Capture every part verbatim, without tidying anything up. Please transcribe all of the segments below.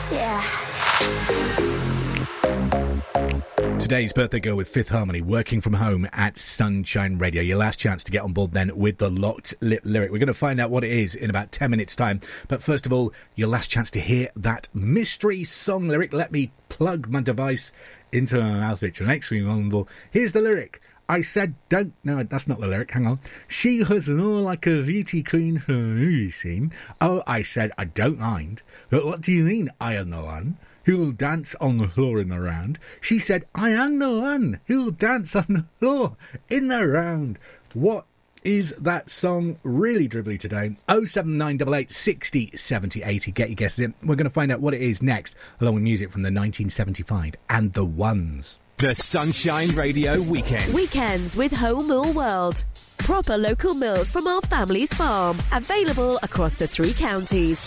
Yeah. Today's birthday girl with Fifth Harmony, working from home at Sunshine Radio. Your last chance to get on board then with the Locked Lip lyric. We're going to find out what it is in about ten minutes' time. But first of all, your last chance to hear that mystery song lyric. Let me plug my device into my mouth, which makes me vulnerable. Here's the lyric. I said, don't... No, that's not the lyric. Hang on. She was more like a beauty queen for a movie scene. Oh, I said, I don't mind. But what do you mean, I am the one who will dance on the floor in the round? She said, I am the one who will dance on the floor in the round. What is that song really dribbly today? oh seven nine eight eight sixty seventy eighty. Get your guesses in. We're going to find out what it is next, along with music from the nineteen seventy-five and The Ones. The Sunshine Radio Weekend. Weekends with Whole Mill World. Proper local milk from our family's farm. Available across the three counties.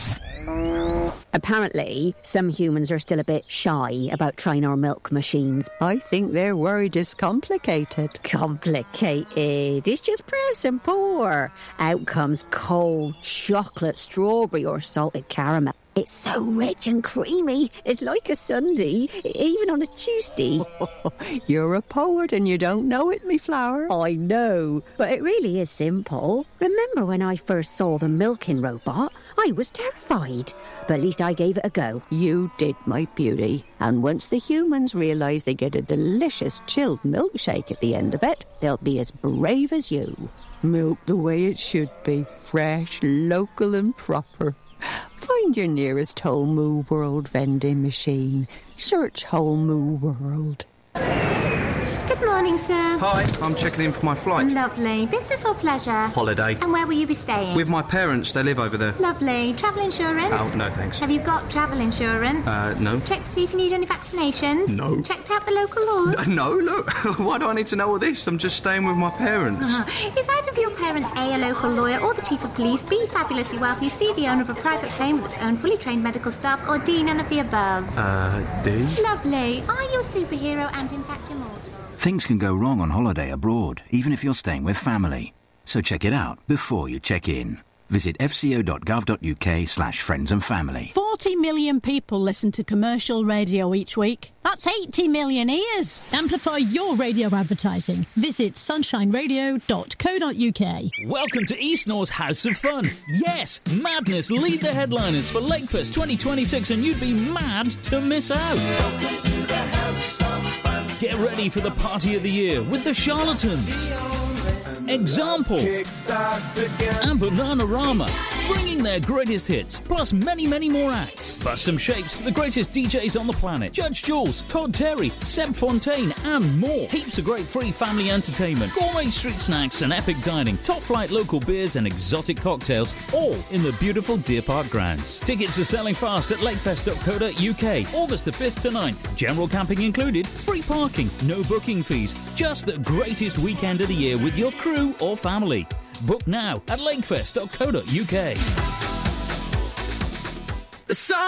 Apparently, some humans are still a bit shy about trying our milk machines. I think they're worried it's complicated. Complicated? It's just press and pour. Out comes cold chocolate, strawberry or salted caramel. It's so rich and creamy. It's like a sundae, even on a Tuesday. You're a poet and you don't know it, me flower. I know, but it really is simple. Remember when I first saw the milking robot? I was terrified, but at least I gave it a go. You did, my beauty. And once the humans realise they get a delicious chilled milkshake at the end of it, they'll be as brave as you. Milk the way it should be. Fresh, local and proper. Find your nearest Whole Moo World vending machine. Search Whole Moo World. Good morning, sir. Hi, I'm checking in for my flight. Lovely. Business or pleasure? Holiday. And where will you be staying? With my parents, they live over there. Lovely. Travel insurance? Oh, no thanks. Have you got travel insurance? Uh, no. Checked to see if you need any vaccinations? No. Checked out the local laws? Uh, no, look. Why do I need to know all this? I'm just staying with my parents. Uh-huh. Is either of your parents A, a local lawyer, or the chief of police, B, fabulously wealthy, C, the owner of a private plane with its own fully trained medical staff, or D, none of the above? Uh, D? Lovely. Are you a superhero and in fact immortal? Things can go wrong on holiday abroad, even if you're staying with family. So check it out before you check in. Visit fco.gov.uk slash friends and family. forty million people listen to commercial radio each week. That's eighty million ears. Amplify your radio advertising. Visit sunshine radio dot co dot uk. Welcome to East North's House of Fun. Yes, Madness lead the headliners for Lakefest twenty twenty-six, and you'd be mad to miss out. Welcome to the House of Fun. Get ready for the party of the year with the Charlatans, Example, and Bananarama, bringing their greatest hits, plus many, many more acts. Bust some shapes for the greatest D Js on the planet. Judge Jules, Todd Terry, Seb Fontaine, and more. Heaps of great free family entertainment, gourmet street snacks and epic dining, top-flight local beers and exotic cocktails, all in the beautiful Deer Park grounds. Tickets are selling fast at lakefest dot co dot uk, August the fifth to ninth. General camping included, free parking, no booking fees. Just the greatest weekend of the year with your crew or family. Book now at lakefest dot co dot uk. The sun